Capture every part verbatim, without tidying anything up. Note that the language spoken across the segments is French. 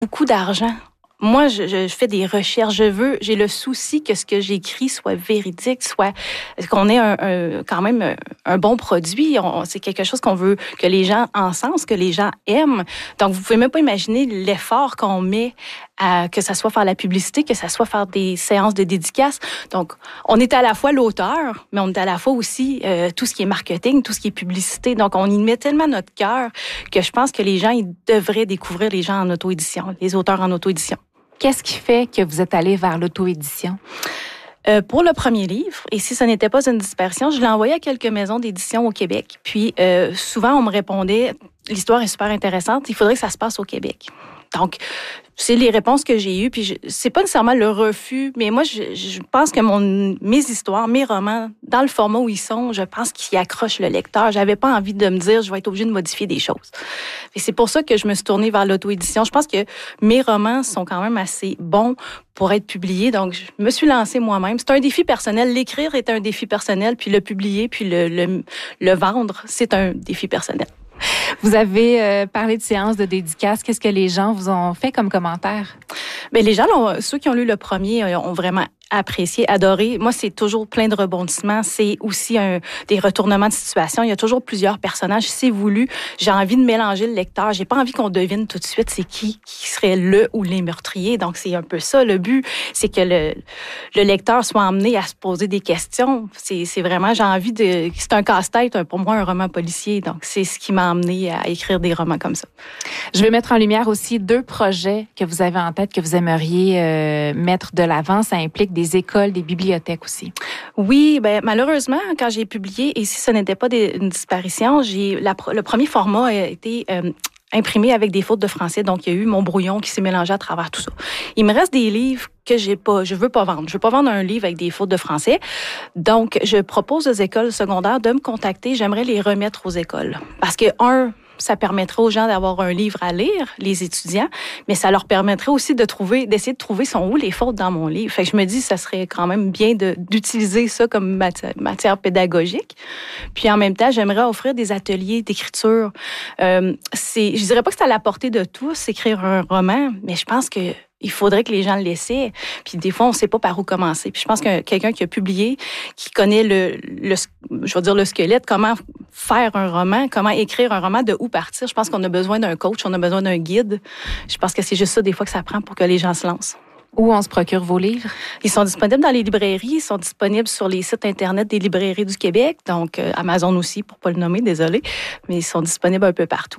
Beaucoup d'argent. Moi, je, je fais des recherches. Je veux, j'ai le souci que ce que j'écris soit véridique, soit qu'on ait un, un, quand même un, un bon produit. On, c'est quelque chose qu'on veut que les gens encensent, que les gens aiment. Donc, vous pouvez même pas imaginer l'effort qu'on met à que ça soit faire la publicité, que ça soit faire des séances de dédicaces. Donc, on est à la fois l'auteur, mais on est à la fois aussi euh, tout ce qui est marketing, tout ce qui est publicité. Donc, on y met tellement notre cœur que je pense que les gens, ils devraient découvrir les gens en auto-édition, les auteurs en auto-édition. Qu'est-ce qui fait que vous êtes allé vers l'auto-édition? Euh, pour le premier livre, et si ce n'était pas une dispersion, je l'ai envoyé à quelques maisons d'édition au Québec. Puis, euh, souvent, on me répondait, l'histoire est super intéressante, il faudrait que ça se passe au Québec. Donc, c'est les réponses que j'ai eues. Puis, je, c'est pas nécessairement le refus, mais moi, je, je pense que mon, mes histoires, mes romans, dans le format où ils sont, je pense qu'ils accrochent le lecteur. J'avais pas envie de me dire, je vais être obligée de modifier des choses. Et c'est pour ça que je me suis tournée vers l'auto-édition. Je pense que mes romans sont quand même assez bons pour être publiés. Donc, je me suis lancée moi-même. C'est un défi personnel. L'écrire est un défi personnel, puis le publier, puis le, le, le vendre, c'est un défi personnel. Vous avez euh, parlé de séances de dédicaces. Qu'est-ce que les gens vous ont fait comme commentaire? Bien, les gens, ceux qui ont lu le premier, ont vraiment apprécié, adoré. Moi, c'est toujours plein de rebondissements. C'est aussi un, des retournements de situation. Il y a toujours plusieurs personnages. C'est voulu. J'ai envie de mélanger le lecteur. J'ai pas envie qu'on devine tout de suite c'est qui qui serait le ou les meurtriers. Donc, c'est un peu ça. Le but, c'est que le, le lecteur soit emmené à se poser des questions. C'est, c'est vraiment, j'ai envie de... C'est un casse-tête, pour moi, un roman policier. Donc, c'est ce qui m'a emmené à écrire des romans comme ça. Je vais mettre en lumière aussi deux projets que vous avez en tête, que vous aimeriez euh, mettre de l'avant. Ça implique des écoles, des bibliothèques aussi. Oui, ben malheureusement, quand j'ai publié, et si ce n'était pas des, une disparition, j'ai la, le premier format a été euh, imprimé avec des fautes de français. Donc, il y a eu mon brouillon qui s'est mélangé à travers tout ça. Il me reste des livres que j'ai pas, je veux pas vendre. Je veux pas vendre un livre avec des fautes de français. Donc, je propose aux écoles secondaires de me contacter. J'aimerais les remettre aux écoles. Parce que, un, ça permettrait aux gens d'avoir un livre à lire, les étudiants, mais ça leur permettrait aussi de trouver, d'essayer de trouver sont où les fautes dans mon livre. Fait que je me dis, ça serait quand même bien de, d'utiliser ça comme matière, matière pédagogique. Puis en même temps, j'aimerais offrir des ateliers d'écriture. Euh, c'est, je dirais pas que c'est à la portée de tous, écrire un roman, mais je pense que il faudrait que les gens le laissaient. Puis des fois, on ne sait pas par où commencer. Puis je pense que quelqu'un qui a publié, qui connaît le, le, je vais dire le squelette, comment faire un roman, comment écrire un roman, de où partir. Je pense qu'on a besoin d'un coach, on a besoin d'un guide. Je pense que c'est juste ça des fois que ça prend pour que les gens se lancent. Où on se procure vos livres? Ils sont disponibles dans les librairies, ils sont disponibles sur les sites Internet des librairies du Québec, donc euh, Amazon aussi, pour ne pas le nommer, désolé, mais ils sont disponibles un peu partout.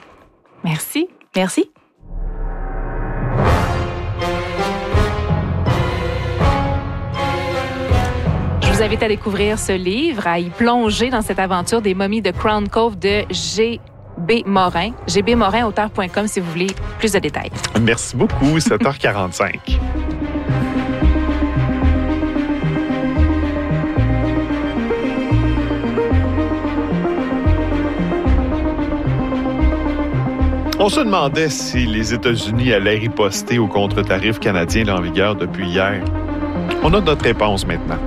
Merci. Merci. Je vous invite à découvrir ce livre, à y plonger dans cette aventure des momies de Crown Cove de G B Morin. G B Morin auteur point com si vous voulez plus de détails. Merci beaucoup, sept heures quarante-cinq. On se demandait si les États-Unis allaient riposter au contre-tarif canadien en vigueur depuis hier. On a notre réponse maintenant.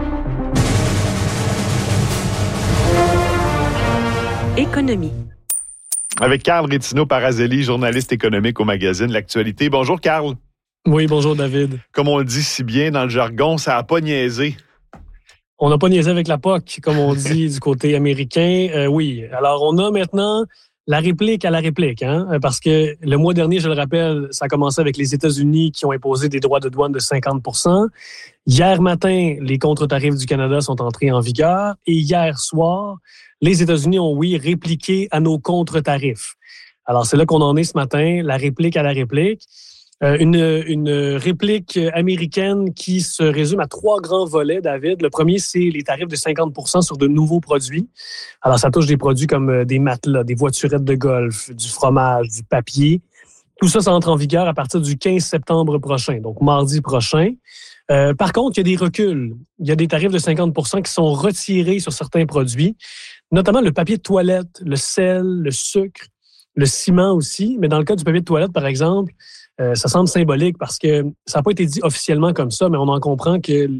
Économie. Avec Carl Rétino-Parazelli, journaliste économique au magazine L'Actualité. Bonjour, Carl. Oui, bonjour, David. Comme on le dit si bien dans le jargon, ça n'a pas niaisé. On n'a pas niaisé avec la P O C, comme on dit du côté américain. Euh, oui, alors on a maintenant la réplique à la réplique, hein, parce que le mois dernier, je le rappelle, ça a commencé avec les États-Unis qui ont imposé des droits de douane de cinquante pour cent. Hier matin, les contre-tarifs du Canada sont entrés en vigueur et hier soir, les États-Unis ont, oui, répliqué à nos contre-tarifs. Alors, c'est là qu'on en est ce matin, la réplique à la réplique. Euh, une, une réplique américaine qui se résume à trois grands volets, David. Le premier, c'est les tarifs de cinquante pour cent sur de nouveaux produits. Alors, ça touche des produits comme des matelas, des voiturettes de golf, du fromage, du papier. Tout ça, ça entre en vigueur à partir du quinze septembre prochain, donc mardi prochain. Euh, par contre, il y a des reculs. Il y a des tarifs de cinquante pour cent qui sont retirés sur certains produits, notamment le papier de toilette, le sel, le sucre, le ciment aussi. Mais dans le cas du papier de toilette, par exemple, euh, ça semble symbolique parce que ça n'a pas été dit officiellement comme ça, mais on en comprend que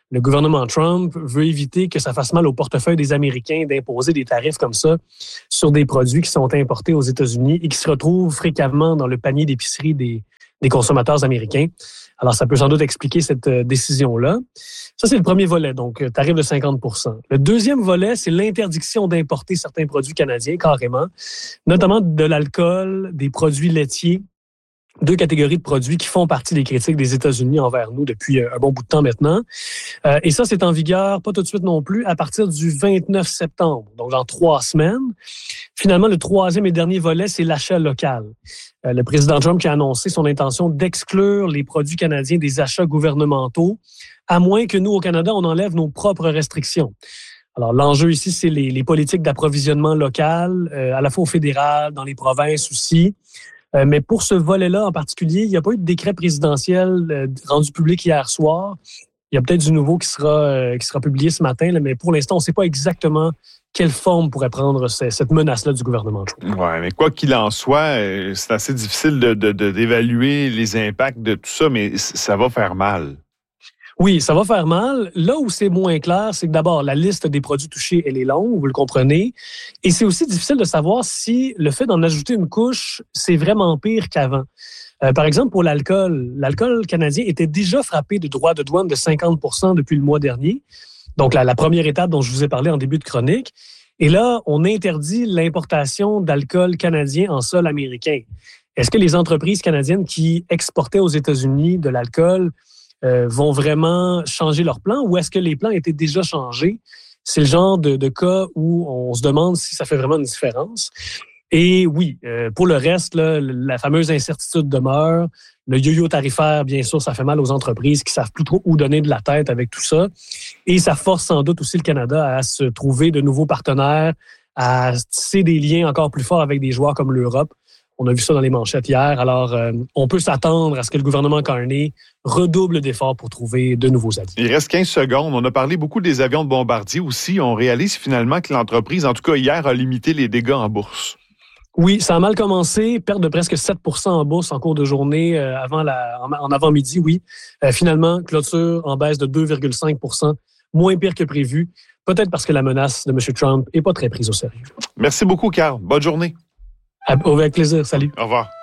le gouvernement Trump veut éviter que ça fasse mal au portefeuille des Américains d'imposer des tarifs comme ça sur des produits qui sont importés aux États-Unis et qui se retrouvent fréquemment dans le panier d'épicerie des, des consommateurs américains. Alors, ça peut sans doute expliquer cette euh, décision-là. Ça, c'est le premier volet, donc tarif de cinquante pour cent. Le deuxième volet, c'est l'interdiction d'importer certains produits canadiens, carrément, notamment de l'alcool, des produits laitiers, deux catégories de produits qui font partie des critiques des États-Unis envers nous depuis un bon bout de temps maintenant. Euh, et ça, c'est en vigueur, pas tout de suite non plus, à partir du vingt-neuf septembre, donc dans trois semaines. Finalement, le troisième et dernier volet, c'est l'achat local. Euh, le président Trump qui a annoncé son intention d'exclure les produits canadiens des achats gouvernementaux, à moins que nous, au Canada, on enlève nos propres restrictions. Alors, l'enjeu ici, c'est les, les politiques d'approvisionnement local, euh, à la fois au fédéral, dans les provinces aussi. Euh, mais pour ce volet-là en particulier, il n'y a pas eu de décret présidentiel euh, rendu public hier soir. Il y a peut-être du nouveau qui sera, euh, qui sera publié ce matin, là, mais pour l'instant, on ne sait pas exactement quelle forme pourrait prendre ce, cette menace-là du gouvernement Trump. Oui, mais quoi qu'il en soit, c'est assez difficile de, de, de, d'évaluer les impacts de tout ça, mais ça va faire mal. Oui, ça va faire mal. Là où c'est moins clair, c'est que d'abord, la liste des produits touchés, elle est longue, vous le comprenez. Et c'est aussi difficile de savoir si le fait d'en ajouter une couche, c'est vraiment pire qu'avant. Euh, par exemple, pour l'alcool, l'alcool canadien était déjà frappé de droits de douane de cinquante pour cent depuis le mois dernier. Donc, la, la première étape dont je vous ai parlé en début de chronique. Et là, on interdit l'importation d'alcool canadien en sol américain. Est-ce que les entreprises canadiennes qui exportaient aux États-Unis de l'alcool Euh, vont vraiment changer leur plan ou est-ce que les plans étaient déjà changés? C'est le genre de, de cas où on se demande si ça fait vraiment une différence. Et oui, euh, pour le reste, là, la fameuse incertitude demeure. Le yo-yo tarifaire, bien sûr, ça fait mal aux entreprises qui savent plus trop où donner de la tête avec tout ça. Et ça force sans doute aussi le Canada à se trouver de nouveaux partenaires, à tisser des liens encore plus forts avec des joueurs comme l'Europe. On a vu ça dans les manchettes hier. Alors, euh, on peut s'attendre à ce que le gouvernement Carney redouble d'efforts pour trouver de nouveaux alliés. Il reste quinze secondes. On a parlé beaucoup des avions de bombardier aussi. On réalise finalement que l'entreprise, en tout cas hier, a limité les dégâts en bourse. Oui, ça a mal commencé. Perte de presque sept pour cent en bourse en cours de journée euh, avant la, en, en avant-midi, oui. Euh, finalement, clôture en baisse de deux virgule cinq pour cent, moins pire que prévu. Peut-être parce que la menace de M. Trump n'est pas très prise au sérieux. Merci beaucoup, Carl. Bonne journée. Avec plaisir. Salut. Au revoir.